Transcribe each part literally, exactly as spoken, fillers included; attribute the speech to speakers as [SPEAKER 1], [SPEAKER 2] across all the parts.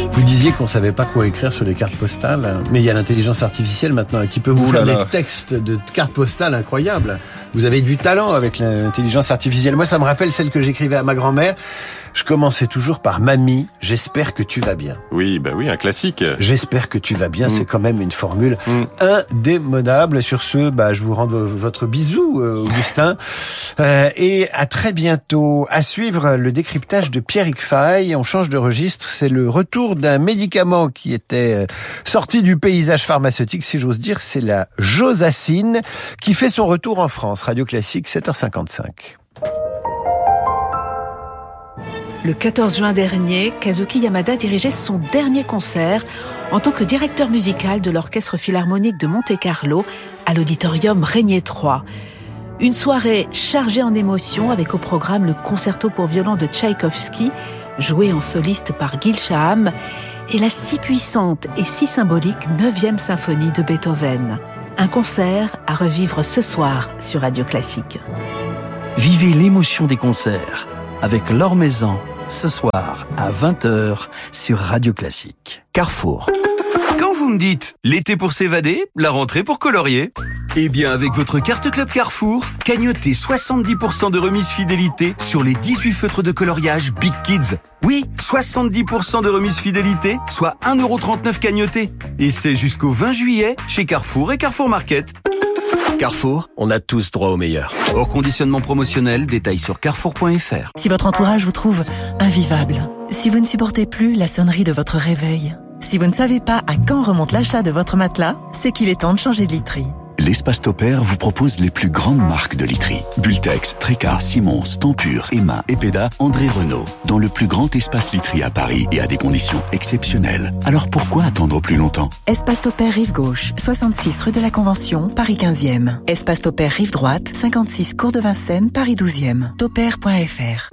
[SPEAKER 1] Vous disiez qu'on savait pas quoi écrire sur les cartes postales, mais il y a l'intelligence artificielle maintenant qui peut vous
[SPEAKER 2] Ouh
[SPEAKER 1] faire
[SPEAKER 2] là
[SPEAKER 1] des
[SPEAKER 2] là.
[SPEAKER 1] textes de cartes postales incroyables. Vous avez du talent avec l'intelligence artificielle. Moi, ça me rappelle celle que j'écrivais à ma grand-mère. Je commençais toujours par « Mamie, j'espère que tu vas bien ».
[SPEAKER 2] Oui, bah oui, un classique.
[SPEAKER 1] J'espère que tu vas bien,
[SPEAKER 2] Mm.
[SPEAKER 1] c'est quand même une formule
[SPEAKER 2] Mm.
[SPEAKER 1] indémodable. Sur ce, bah, je vous rends votre bisou, euh, Augustin. Euh, et à très bientôt. À suivre le décryptage de Pierrick Fay. On change de registre. C'est le retour d'un médicament qui était sorti du paysage pharmaceutique, si j'ose dire. C'est la Josacine qui fait son retour en France. Radio Classique, sept heures cinquante-cinq.
[SPEAKER 3] Le quatorze juin dernier, Kazuki Yamada dirigeait son dernier concert en tant que directeur musical de l'Orchestre Philharmonique de Monte-Carlo à l'auditorium Régnier trois. Une soirée chargée en émotions avec au programme le concerto pour violon de Tchaïkovski, joué en soliste par Gil Shaham, et la si puissante et si symbolique neuvième symphonie de Beethoven. Un concert à revivre ce soir sur Radio Classique.
[SPEAKER 4] Vivez l'émotion des concerts avec Laure Maison ce soir à vingt heures sur Radio Classique.
[SPEAKER 1] Carrefour.
[SPEAKER 5] Quand vous me dites l'été pour s'évader, la rentrée pour colorier, eh bien avec votre carte Club Carrefour, cagnotez soixante-dix pour cent de remise fidélité sur les dix-huit feutres de coloriage Big Kids. Oui, soixante-dix pour cent de remise fidélité, soit un euro trente-neuf cagnoté. Et c'est jusqu'au vingt juillet chez Carrefour et Carrefour Market.
[SPEAKER 6] Carrefour, on a tous droit au meilleur.
[SPEAKER 5] Hors conditionnement promotionnel, détail sur carrefour point f r.
[SPEAKER 7] Si votre entourage vous trouve invivable, si vous ne supportez plus la sonnerie de votre réveil, si vous ne savez pas à quand remonte l'achat de votre matelas, c'est qu'il est temps de changer de literie.
[SPEAKER 8] L'Espace Topair vous propose les plus grandes marques de literie. Bultex, Tréca, Simons, Tempur, Emma, Epeda, André Renault. Dans le plus grand espace literie à Paris et à des conditions exceptionnelles. Alors pourquoi attendre plus longtemps?
[SPEAKER 7] Espace Topair rive gauche, soixante-six rue de la Convention, Paris quinzième. Espace Topair rive droite, cinquante-six cours de Vincennes, Paris douzième. topair point f r.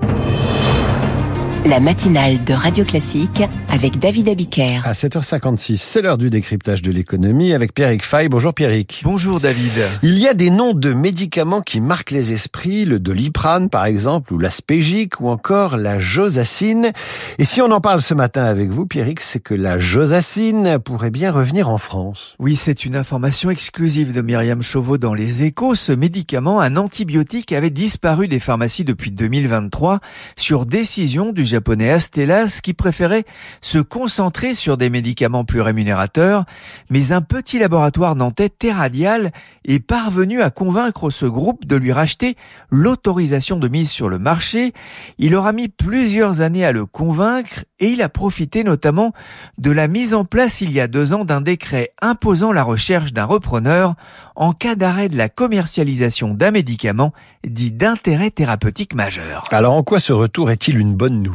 [SPEAKER 9] La matinale de Radio Classique avec David Abiker.
[SPEAKER 1] À sept heures cinquante-six, c'est l'heure du décryptage de l'économie avec Pierrick Fay. Bonjour Pierrick.
[SPEAKER 10] Bonjour David.
[SPEAKER 1] Il y a des noms de médicaments qui marquent les esprits, le Doliprane par exemple, ou l'Aspégique, ou encore la Josacine. Et si on en parle ce matin avec vous, Pierrick, c'est que la Josacine pourrait bien revenir en France.
[SPEAKER 10] Oui, c'est une information exclusive de Myriam Chauveau dans Les Échos. Ce médicament, un antibiotique, avait disparu des pharmacies depuis deux mille vingt-trois sur décision du japonais Astellas qui préférait se concentrer sur des médicaments plus rémunérateurs, mais un petit laboratoire nantais Theradial est parvenu à convaincre ce groupe de lui racheter l'autorisation de mise sur le marché. Il aura mis plusieurs années à le convaincre et il a profité notamment de la mise en place il y a deux ans d'un décret imposant la recherche d'un repreneur en cas d'arrêt de la commercialisation d'un médicament dit d'intérêt thérapeutique majeur.
[SPEAKER 1] Alors en quoi ce retour est-il une bonne nouvelle ?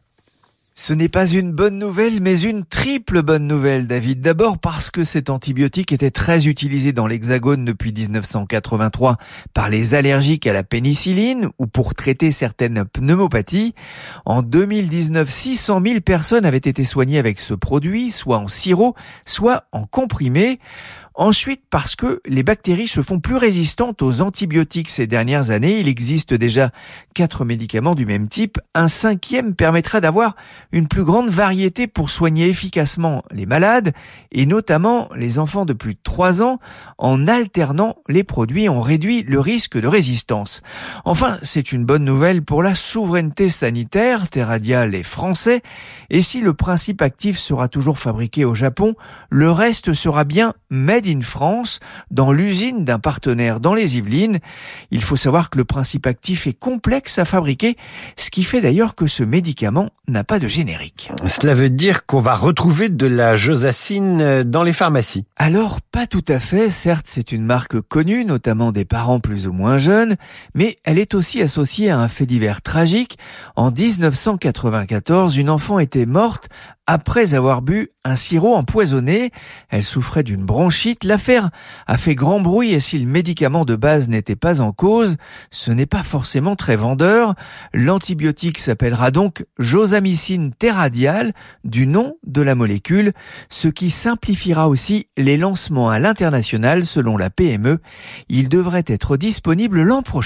[SPEAKER 10] Ce n'est pas une bonne nouvelle, mais une triple bonne nouvelle, David. D'abord parce que cet antibiotique était très utilisé dans l'Hexagone depuis dix-neuf cent quatre-vingt-trois par les allergiques à la pénicilline ou pour traiter certaines pneumopathies. En deux mille dix-neuf, six cent mille personnes avaient été soignées avec ce produit, soit en sirop, soit en comprimé. Ensuite, parce que les bactéries se font plus résistantes aux antibiotiques ces dernières années, il existe déjà quatre médicaments du même type. Un cinquième permettra d'avoir une plus grande variété pour soigner efficacement les malades et notamment les enfants de plus de trois ans. En alternant les produits, on réduit le risque de résistance. Enfin, c'est une bonne nouvelle pour la souveraineté sanitaire. Theradial est français et si le principe actif sera toujours fabriqué au Japon, le reste sera bien made in France, dans l'usine d'un partenaire dans les Yvelines. Il faut savoir que le principe actif est complexe à fabriquer, ce qui fait d'ailleurs que ce médicament n'a pas de générique.
[SPEAKER 1] Cela veut dire qu'on va retrouver de la Josacine dans les pharmacies?
[SPEAKER 10] Alors, pas tout à fait. Certes, c'est une marque connue, notamment des parents plus ou moins jeunes, mais elle est aussi associée à un fait divers tragique. En dix-neuf cent quatre-vingt-quatorze, une enfant était morte après avoir bu un sirop empoisonné. Elle souffrait d'une bronchite. L'affaire a fait grand bruit et si le médicament de base n'était pas en cause, ce n'est pas forcément très vendeur. L'antibiotique s'appellera donc Josamicine Theradial, du nom de la molécule, ce qui simplifiera aussi les lancements à l'international selon la P M E. Il devrait être disponible l'an prochain.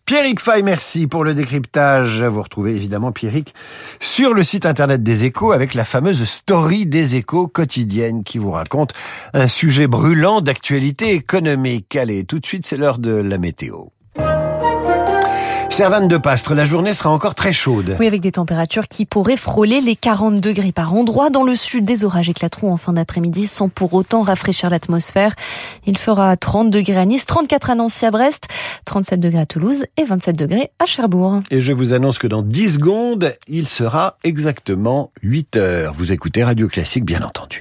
[SPEAKER 1] Pierrick Fay, merci pour le décryptage. Vous retrouvez évidemment Pierrick sur le site internet des Échos avec la fameuse story des Échos quotidienne qui vous raconte un sujet brûlant d'actualité économique. Allez, tout de suite, c'est l'heure de la météo. Servane de Pastre, la journée sera encore très chaude.
[SPEAKER 2] Oui, avec des températures qui pourraient frôler les quarante degrés par endroit. Dans le sud, des orages éclateront en fin d'après-midi sans pour autant rafraîchir l'atmosphère. Il fera trente degrés à Nice, trente-quatre à Nancy, à Brest, trente-sept degrés à Toulouse et vingt-sept degrés à Cherbourg.
[SPEAKER 1] Et je vous annonce que dans dix secondes, il sera exactement huit heures. Vous écoutez Radio Classique, bien entendu.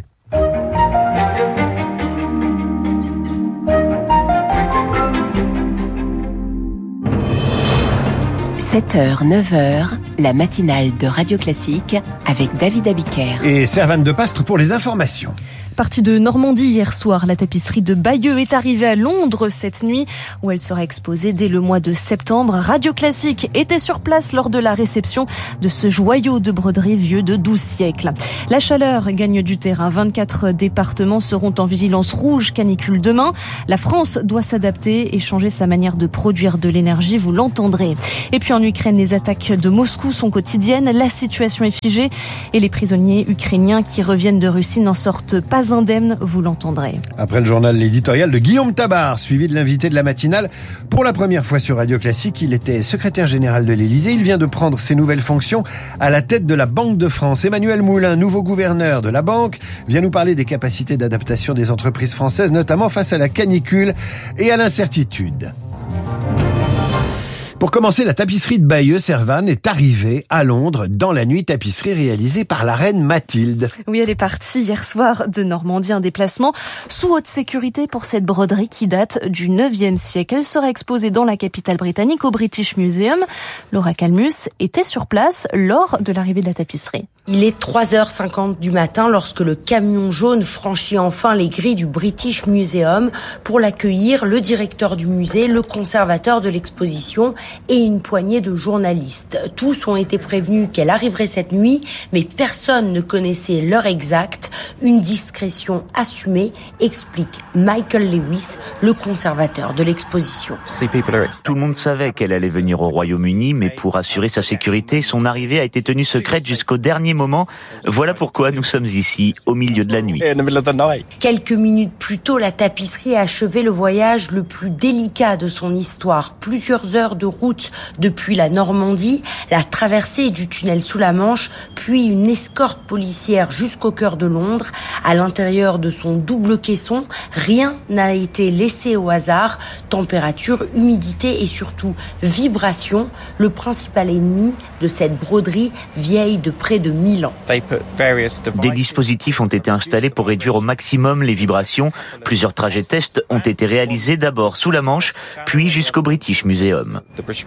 [SPEAKER 9] sept heures, neuf heures, la matinale de Radio Classique avec David Abiker.
[SPEAKER 1] Et Servane de Pastre pour les informations.
[SPEAKER 2] Partie de Normandie hier soir, la tapisserie de Bayeux est arrivée à Londres cette nuit où elle sera exposée dès le mois de septembre. Radio Classique était sur place lors de la réception de ce joyau de broderie vieux de douze siècles. La chaleur gagne du terrain. vingt-quatre départements seront en vigilance rouge canicule demain. La France doit s'adapter et changer sa manière de produire de l'énergie, vous l'entendrez. Et puis en Ukraine, les attaques de Moscou sont quotidiennes. La situation est figée et les prisonniers ukrainiens qui reviennent de Russie n'en sortent pas indemnes, vous l'entendrez.
[SPEAKER 1] Après le journal, l'éditorial de Guillaume Tabar, suivi de l'invité de la matinale. Pour la première fois sur Radio Classique, il était secrétaire général de l'Élysée. Il vient de prendre ses nouvelles fonctions à la tête de la Banque de France. Emmanuel Moulin, nouveau gouverneur de la banque, vient nous parler des capacités d'adaptation des entreprises françaises, notamment face à la canicule et à l'incertitude. Pour commencer, la tapisserie de Bayeux, Servane, est arrivée à Londres dans la nuit, tapisserie réalisée par la reine Mathilde.
[SPEAKER 2] Oui, elle est partie hier soir de Normandie, un déplacement sous haute sécurité pour cette broderie qui date du neuvième siècle. Elle sera exposée dans la capitale britannique au British Museum. Laura Calmus était sur place lors de l'arrivée de la tapisserie.
[SPEAKER 11] Il est trois heures cinquante du matin lorsque le camion jaune franchit enfin les grilles du British Museum pour l'accueillir, le directeur du musée, le conservateur de l'exposition et une poignée de journalistes. Tous ont été prévenus qu'elle arriverait cette nuit, mais personne ne connaissait l'heure exacte. Une discrétion assumée, explique Michael Lewis, le conservateur de l'exposition.
[SPEAKER 12] Tout le monde savait qu'elle allait venir au Royaume-Uni, mais pour assurer sa sécurité, son arrivée a été tenue secrète jusqu'au dernier moment. Voilà pourquoi nous sommes ici, au milieu de la nuit.
[SPEAKER 11] Quelques minutes plus tôt, la tapisserie a achevé le voyage le plus délicat de son histoire. Plusieurs heures de route depuis la Normandie, la traversée du tunnel sous la Manche, puis une escorte policière jusqu'au cœur de Londres. À l'intérieur de son double caisson, rien n'a été laissé au hasard. Température, humidité et surtout vibration, le principal ennemi de cette broderie vieille de près de mille ans.
[SPEAKER 12] Des dispositifs ont été installés pour réduire au maximum les vibrations. Plusieurs trajets tests ont été réalisés d'abord sous la Manche, puis jusqu'au British Museum.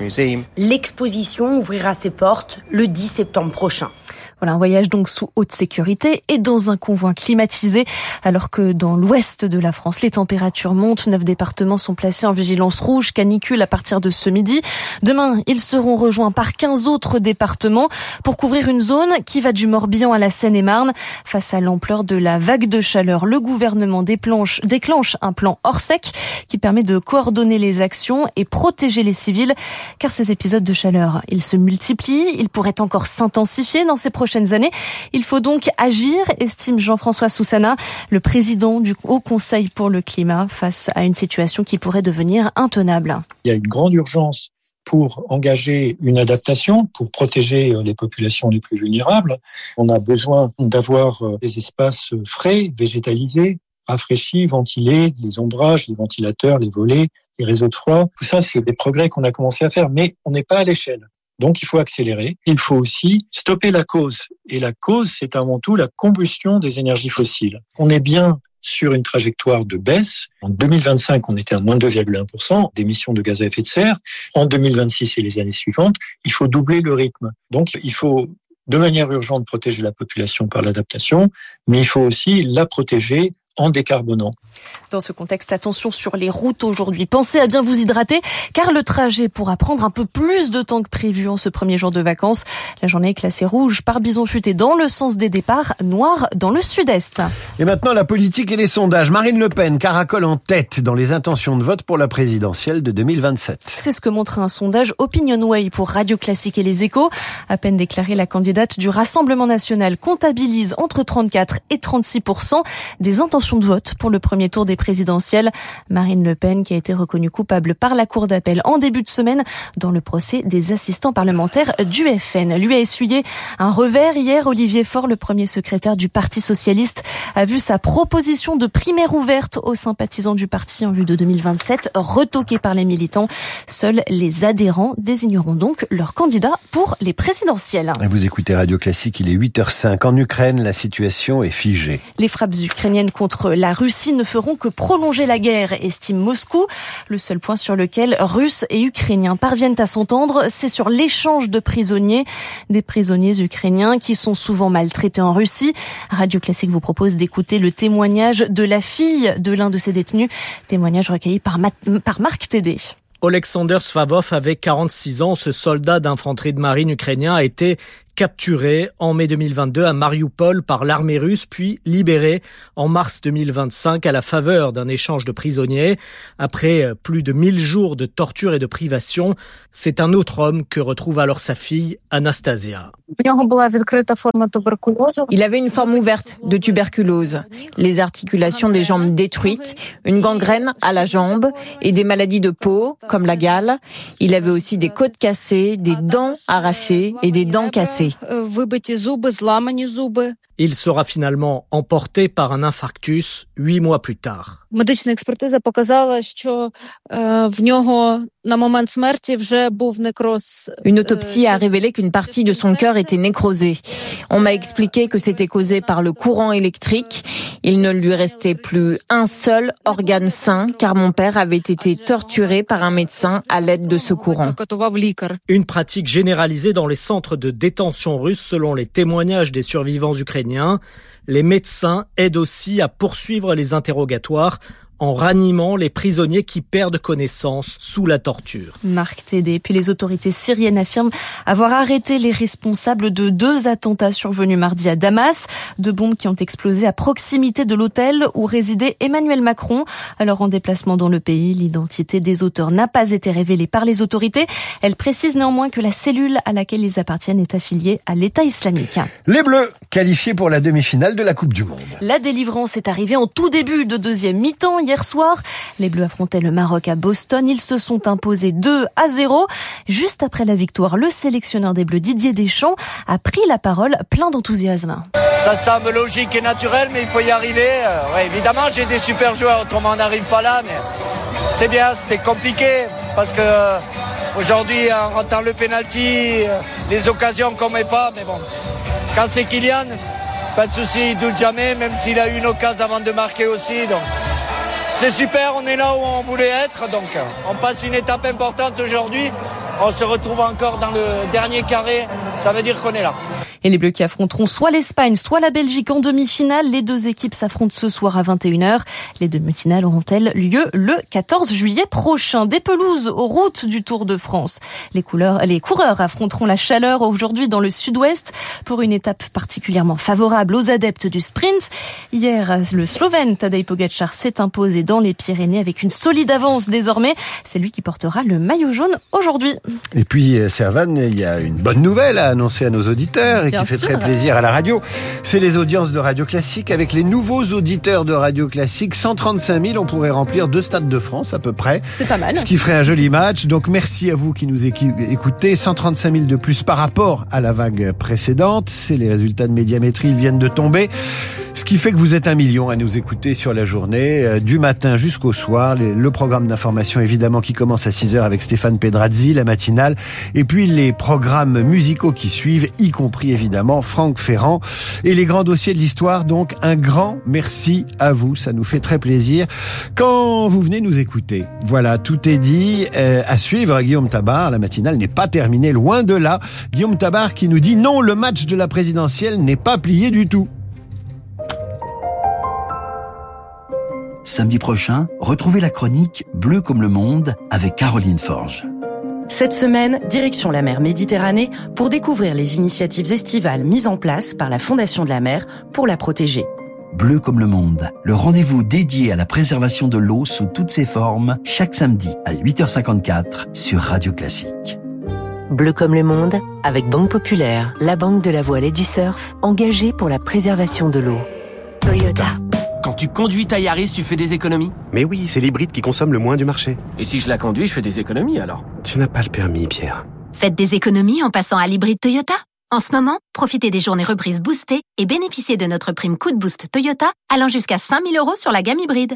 [SPEAKER 11] L'exposition ouvrira ses portes le dix septembre prochain.
[SPEAKER 2] Voilà, un voyage donc sous haute sécurité et dans un convoi climatisé, alors que dans l'ouest de la France, les températures montent. Neuf départements sont placés en vigilance rouge canicule à partir de ce midi. Demain, ils seront rejoints par quinze autres départements pour couvrir une zone qui va du Morbihan à la Seine-et-Marne. Face à l'ampleur de la vague de chaleur, le gouvernement déclenche, déclenche un plan Orsec qui permet de coordonner les actions et protéger les civils, car ces épisodes de chaleur, ils se multiplient, ils pourraient encore s'intensifier dans ces prochaines années. Il faut donc agir, estime Jean-François Soussana, le président du Haut Conseil pour le climat, face à une situation qui pourrait devenir intenable.
[SPEAKER 13] Il y a une grande urgence pour engager une adaptation, pour protéger les populations les plus vulnérables. On a besoin d'avoir des espaces frais, végétalisés, rafraîchis, ventilés, les ombrages, les ventilateurs, les volets, les réseaux de froid. Tout ça, c'est des progrès qu'on a commencé à faire, mais on n'est pas à l'échelle. Donc, il faut accélérer. Il faut aussi stopper la cause. Et la cause, c'est avant tout la combustion des énergies fossiles. On est bien sur une trajectoire de baisse. En deux mille vingt-cinq, on était à moins deux virgule un pour cent d'émissions de gaz à effet de serre. En deux mille vingt-six et les années suivantes, il faut doubler le rythme. Donc, il faut de manière urgente protéger la population par l'adaptation, mais il faut aussi la protéger en décarbonant.
[SPEAKER 2] Dans ce contexte, attention sur les routes aujourd'hui. Pensez à bien vous hydrater, car le trajet pourra prendre un peu plus de temps que prévu en ce premier jour de vacances. La journée est classée rouge par Bison Futé dans le sens des départs, noir dans le sud-est.
[SPEAKER 1] Et maintenant, la politique et les sondages. Marine Le Pen caracole en tête dans les intentions de vote pour la présidentielle de deux mille vingt-sept.
[SPEAKER 2] C'est ce que montre un sondage Opinionway pour Radio Classique et Les Échos. À peine déclarée, la candidate du Rassemblement national comptabilise entre trente-quatre et trente-six pour cent des intentions de vote pour le premier tour des présidentielles. Marine Le Pen qui a été reconnue coupable par la Cour d'appel en début de semaine dans le procès des assistants parlementaires du F N. Lui a essuyé un revers hier. Olivier Faure, le premier secrétaire du Parti socialiste, a vu sa proposition de primaire ouverte aux sympathisants du parti en vue de deux mille vingt-sept retoquée par les militants. Seuls les adhérents désigneront donc leur candidat pour les présidentielles.
[SPEAKER 1] Vous écoutez Radio Classique, il est huit heures cinq. En Ukraine, la situation est figée.
[SPEAKER 2] Les frappes ukrainiennes contre la Russie ne feront que prolonger la guerre, estime Moscou. Le seul point sur lequel Russes et Ukrainiens parviennent à s'entendre, c'est sur l'échange de prisonniers. Des prisonniers ukrainiens qui sont souvent maltraités en Russie. Radio Classique vous propose d'écouter le témoignage de la fille de l'un de ces détenus. Témoignage recueilli par, Ma- par Marc Tédé.
[SPEAKER 14] Alexander Svavov avait quarante-six ans. Ce soldat d'infanterie de marine ukrainien a été capturé en mai deux mille vingt-deux à Marioupol par l'armée russe, puis libéré en mars deux mille vingt-cinq à la faveur d'un échange de prisonniers. Après plus de mille jours de torture et de privation, c'est un autre homme que retrouve alors sa fille, Anastasia.
[SPEAKER 15] Il avait une forme ouverte de tuberculose, les articulations des jambes détruites, une gangrène à la jambe et des maladies de peau, comme la gale. Il avait aussi des côtes cassées, des dents arrachées et des dents cassées.
[SPEAKER 14] Il sera finalement emporté par un infarctus huit mois plus tard.
[SPEAKER 15] Une autopsie a révélé qu'une partie de son cœur était nécrosée. On m'a expliqué que c'était causé par le courant électrique. Il ne lui restait plus un seul organe sain, car mon père avait été torturé par un médecin à l'aide de ce courant.
[SPEAKER 14] Une pratique généralisée dans les centres de détention russes, selon les témoignages des survivants ukrainiens. Les médecins aident aussi à poursuivre les interrogatoires en ranimant les prisonniers qui perdent connaissance sous la torture.
[SPEAKER 2] Marc Tédé. Puis les autorités syriennes affirment avoir arrêté les responsables de deux attentats survenus mardi à Damas. Deux bombes qui ont explosé à proximité de l'hôtel où résidait Emmanuel Macron. Alors en déplacement dans le pays, l'identité des auteurs n'a pas été révélée par les autorités. Elle précise néanmoins que la cellule à laquelle ils appartiennent est affiliée à l'État islamique.
[SPEAKER 1] Les Bleus, qualifiés pour la demi-finale de la Coupe du Monde.
[SPEAKER 2] La délivrance est arrivée en tout début de deuxième mi-temps. Hier soir, les Bleus affrontaient le Maroc à Boston. Ils se sont imposés deux à zéro. Juste après la victoire, le sélectionneur des Bleus, Didier Deschamps, a pris la parole plein d'enthousiasme.
[SPEAKER 16] Ça semble logique et naturel, mais il faut y arriver. Euh, ouais, évidemment, j'ai des super joueurs, autrement on n'arrive pas là. Mais c'est bien, c'était compliqué parce que euh, aujourd'hui, en ratant le penalty, euh, les occasions qu'on met pas. Mais bon, quand c'est Kylian, pas de souci, il doute jamais, même s'il a eu une occasion avant de marquer aussi. Donc. C'est super, on est là où on voulait être, donc on passe une étape importante aujourd'hui. On se retrouve encore dans le dernier carré, ça veut dire qu'on est là.
[SPEAKER 2] Et les Bleus qui affronteront soit l'Espagne, soit la Belgique en demi-finale. Les deux équipes s'affrontent ce soir à vingt et une heures. Les demi-finales auront-elles lieu le quatorze juillet prochain. Des pelouses aux routes du Tour de France. Les, couleurs, les coureurs affronteront la chaleur aujourd'hui dans le sud-ouest pour une étape particulièrement favorable aux adeptes du sprint. Hier, le Slovène Tadej Pogačar s'est imposé dans les Pyrénées avec une solide avance désormais. C'est lui qui portera le maillot jaune aujourd'hui.
[SPEAKER 1] Et puis, Servan, il y a une bonne nouvelle à annoncer à nos auditeurs et
[SPEAKER 2] Bien
[SPEAKER 1] qui fait
[SPEAKER 2] sûr.
[SPEAKER 1] très plaisir à la radio. C'est les audiences de Radio Classique. Avec les nouveaux auditeurs de Radio Classique, cent trente-cinq mille, on pourrait remplir deux stades de France à peu près.
[SPEAKER 2] C'est pas mal.
[SPEAKER 1] Ce qui ferait un joli match. Donc merci à vous qui nous écoutez. cent trente-cinq mille de plus par rapport à la vague précédente. C'est les résultats de Médiamétrie, ils viennent de tomber. Ce qui fait que vous êtes un million à nous écouter sur la journée, euh, du matin jusqu'au soir. Les, le programme d'information, évidemment, qui commence à six heures avec Stéphane Pedrazzi, la matinale. Et puis les programmes musicaux qui suivent, y compris, évidemment, Franck Ferrand. Et les grands dossiers de l'histoire. Donc, un grand merci à vous. Ça nous fait très plaisir quand vous venez nous écouter. Voilà, tout est dit. Euh, à suivre, Guillaume Tabar. La matinale n'est pas terminée, loin de là. Guillaume Tabar qui nous dit non, le match de la présidentielle n'est pas plié du tout.
[SPEAKER 4] Samedi prochain, retrouvez la chronique Bleu comme le monde avec Caroline Forge.
[SPEAKER 17] Cette semaine, direction la mer Méditerranée pour découvrir les initiatives estivales mises en place par la Fondation de la mer pour la protéger.
[SPEAKER 4] Bleu comme le monde, le rendez-vous dédié à la préservation de l'eau sous toutes ses formes, chaque samedi à huit heures cinquante-quatre sur Radio Classique.
[SPEAKER 9] Bleu comme le monde, avec Banque Populaire, la banque de la voile et du surf, engagée pour la préservation de l'eau. Toyota.
[SPEAKER 18] Quand tu conduis ta Yaris, tu fais des économies?
[SPEAKER 6] Mais oui, c'est l'hybride qui consomme le moins du marché.
[SPEAKER 18] Et si je la conduis, je fais des économies alors?
[SPEAKER 6] Tu n'as pas le permis, Pierre.
[SPEAKER 19] Faites des économies en passant à l'hybride Toyota. En ce moment, profitez des journées reprises boostées et bénéficiez de notre prime coup de boost Toyota allant jusqu'à cinq mille euros sur la gamme hybride.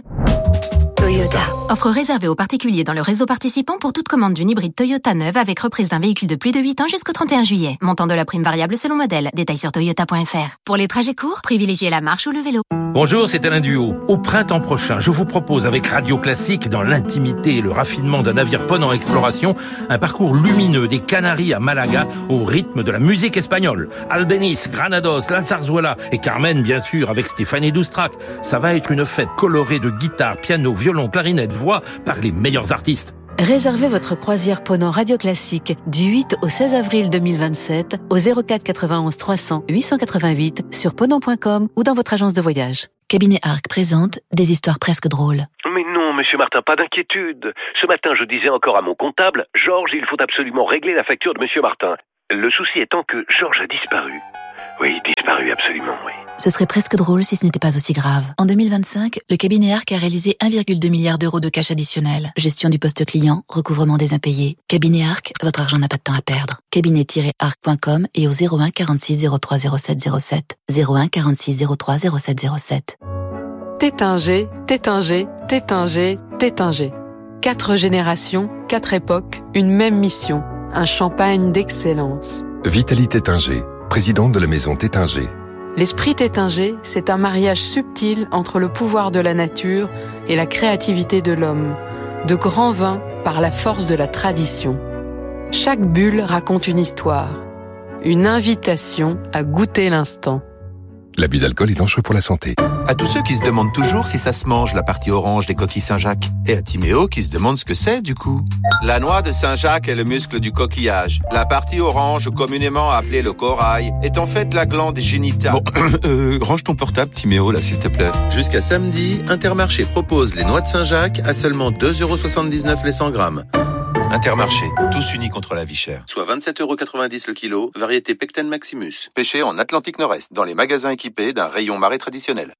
[SPEAKER 19] Toyota. Offre réservée aux particuliers dans le réseau participant pour toute commande d'une hybride Toyota neuve avec reprise d'un véhicule de plus de huit ans jusqu'au trente et un juillet. Montant de la prime variable selon modèle. Détails sur toyota point f r. Pour les trajets courts, privilégiez la marche ou le vélo.
[SPEAKER 20] Bonjour, c'est Alain Duhaut. Au printemps prochain, je vous propose avec Radio Classique, dans l'intimité et le raffinement d'un navire ponant exploration, un parcours lumineux des Canaries à Malaga au rythme de la musique espagnole. Albéniz, Granados, La Zarzuela et Carmen, bien sûr, avec Stéphanie Doustrac. Ça va être une fête colorée de guitare, piano, violon, clarinette, voix par les meilleurs artistes.
[SPEAKER 3] Réservez votre croisière Ponant Radio Classique du huit au seize avril deux mille vingt-sept au zéro quatre quatre-vingt-onze trois cents huit cent quatre-vingt-huit sur ponant point com ou dans votre agence de voyage.
[SPEAKER 21] Cabinet Arc présente des histoires presque drôles.
[SPEAKER 22] Mais non, monsieur Martin, pas d'inquiétude. Ce matin, je disais encore à mon comptable, Georges, il faut absolument régler la facture de monsieur Martin. Le souci étant que Georges a disparu. Oui, disparu, absolument, oui.
[SPEAKER 21] Ce serait presque drôle si ce n'était pas aussi grave. En deux mille vingt-cinq, le cabinet Arc a réalisé un virgule deux milliard d'euros de cash additionnel. Gestion du poste client, recouvrement des impayés. Cabinet Arc, votre argent n'a pas de temps à perdre. cabinet tiret arc point com et au zéro un quarante-six zéro trois zéro sept zéro sept. zéro un quarante-six zéro trois zéro sept zéro sept.
[SPEAKER 3] Tétinger, Tétinger, Tétinger, Tétinger. Quatre générations, quatre époques, une même mission. Un champagne d'excellence.
[SPEAKER 23] Vitalie Tétinger, présidente de la maison Tétinger.
[SPEAKER 3] L'esprit Tétinger, c'est un mariage subtil entre le pouvoir de la nature et la créativité de l'homme. De grands vins par la force de la tradition. Chaque bulle raconte une histoire. Une invitation à goûter l'instant.
[SPEAKER 23] L'abus d'alcool est dangereux pour la santé.
[SPEAKER 24] À tous ceux qui se demandent toujours si ça se mange, la partie orange des coquilles Saint-Jacques. Et à Timéo qui se demande ce que c'est, du coup. La noix de Saint-Jacques est le muscle du coquillage. La partie orange, communément appelée le corail, est en fait la glande génitale.
[SPEAKER 25] Bon, euh, range ton portable, Timéo, là, s'il te plaît.
[SPEAKER 24] Jusqu'à samedi, Intermarché propose les noix de Saint-Jacques à seulement deux euros soixante-dix-neuf les cent grammes.
[SPEAKER 25] Intermarché, tous unis contre la vie chère.
[SPEAKER 24] Soit vingt-sept euros quatre-vingt-dix le kilo, variété Pecten Maximus. Pêché en Atlantique Nord-Est, dans les magasins équipés d'un rayon marée traditionnel.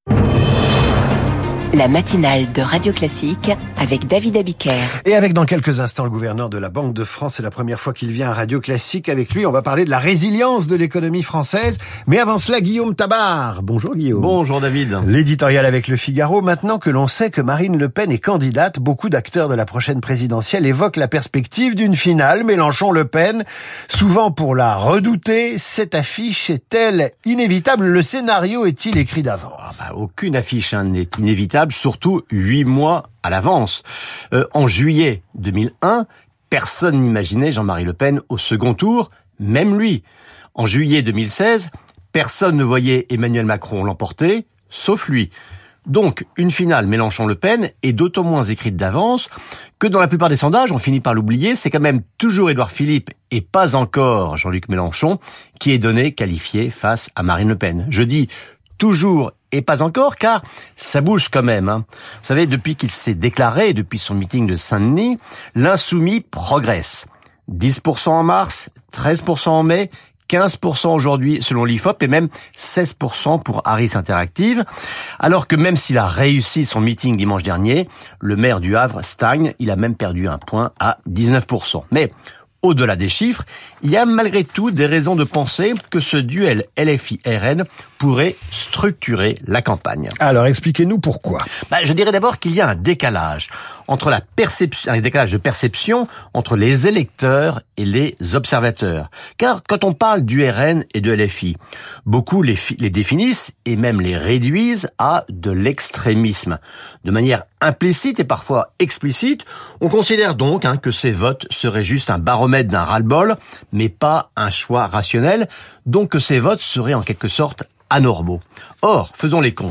[SPEAKER 9] La matinale de Radio Classique avec David Abiker.
[SPEAKER 1] Et avec dans quelques instants le gouverneur de la Banque de France. C'est la première fois qu'il vient à Radio Classique. Avec lui, on va parler de la résilience de l'économie française. Mais avant cela, Guillaume Tabar. Bonjour Guillaume.
[SPEAKER 6] Bonjour David.
[SPEAKER 1] L'éditorial avec Le Figaro. Maintenant que l'on sait que Marine Le Pen est candidate, beaucoup d'acteurs de la prochaine présidentielle évoquent la perspective d'une finale Mélenchon-Le Pen. Souvent pour la redouter, cette affiche est-elle inévitable? Le scénario est-il écrit d'avance?
[SPEAKER 6] Ah bah, aucune affiche hein, n'est inévitable. Surtout huit mois à l'avance. Euh, en juillet deux mille un, personne n'imaginait Jean-Marie Le Pen au second tour, même lui. En juillet deux mille seize, personne ne voyait Emmanuel Macron l'emporter, sauf lui. Donc, une finale Mélenchon-Le Pen est d'autant moins écrite d'avance que dans la plupart des sondages, on finit par l'oublier, c'est quand même toujours Édouard Philippe et pas encore Jean-Luc Mélenchon qui est donné qualifié face à Marine Le Pen. Je dis toujours et pas encore, car ça bouge quand même. Hein. Vous savez, depuis qu'il s'est déclaré, depuis son meeting de Saint-Denis, l'insoumis progresse. dix pour cent en mars, treize pour cent en mai, quinze pour cent aujourd'hui selon l'I F O P et même seize pour cent pour Harris Interactive. Alors que même s'il a réussi son meeting dimanche dernier, le maire du Havre stagne, il a même perdu un point à dix-neuf pour cent. Mais au-delà des chiffres, il y a malgré tout des raisons de penser que ce duel L F I R N pourrait structurer la campagne.
[SPEAKER 1] Alors, expliquez-nous pourquoi.
[SPEAKER 6] Bah, je dirais d'abord qu'il y a un décalage entre la perception, un décalage de perception entre les électeurs et les observateurs. Car quand on parle du R N et de L F I, beaucoup les, les définissent et même les réduisent à de l'extrémisme. De manière implicite et parfois explicite, on considère donc hein, que ces votes seraient juste un baromètre d'un ras-le-bol, mais pas un choix rationnel, donc que ces votes seraient en quelque sorte anormaux. Or, faisons les comptes.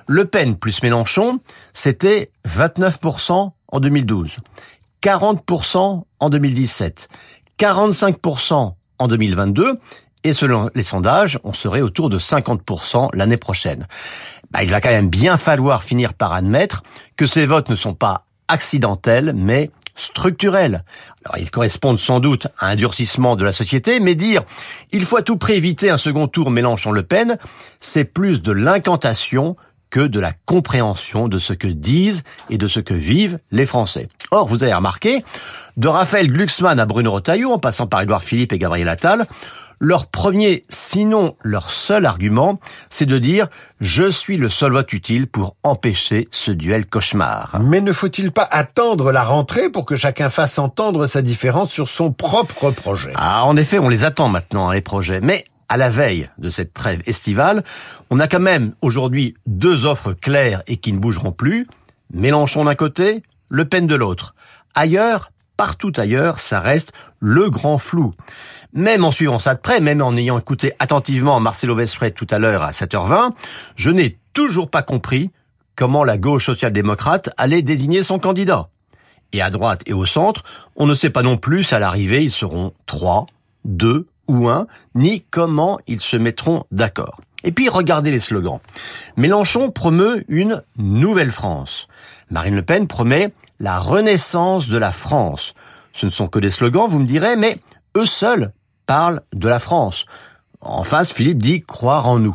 [SPEAKER 6] Le Pen plus Mélenchon, c'était vingt-neuf pour cent en deux mille douze, quarante pour cent en deux mille dix-sept, quarante-cinq pour cent en deux mille vingt-deux, et selon les sondages, on serait autour de cinquante pour cent l'année prochaine. Bah, il va quand même bien falloir finir par admettre que ces votes ne sont pas accidentels, mais structurels. Alors, ils correspondent sans doute à un durcissement de la société, mais dire « il faut à tout prix éviter un second tour Mélenchon-Le Pen », c'est plus de l'incantation que de la compréhension de ce que disent et de ce que vivent les Français. Or, vous avez remarqué, de Raphaël Glucksmann à Bruno Retailleau, en passant par Édouard Philippe et Gabriel Attal, leur premier, sinon leur seul argument, c'est de dire « je suis le seul vote utile pour empêcher ce duel cauchemar ».
[SPEAKER 1] Mais ne faut-il pas attendre la rentrée pour que chacun fasse entendre sa différence sur son propre projet ?
[SPEAKER 6] Ah, en effet, on les attend maintenant, hein, les projets. Mais à la veille de cette trêve estivale, on a quand même aujourd'hui deux offres claires et qui ne bougeront plus. Mélenchon d'un côté, Le Pen de l'autre. Ailleurs, partout ailleurs, ça reste le grand flou. Même en suivant ça de près, même en ayant écouté attentivement Marcelo Vesfred tout à l'heure à sept heures vingt, je n'ai toujours pas compris comment la gauche social-démocrate allait désigner son candidat. Et à droite et au centre, on ne sait pas non plus à l'arrivée ils seront trois, deux ou un, ni comment ils se mettront d'accord. Et puis regardez les slogans. Mélenchon promeut une nouvelle France. Marine Le Pen promet la renaissance de la France. Ce ne sont que des slogans, vous me direz, mais eux seuls parlent de la France. En face, Philippe dit croire en nous.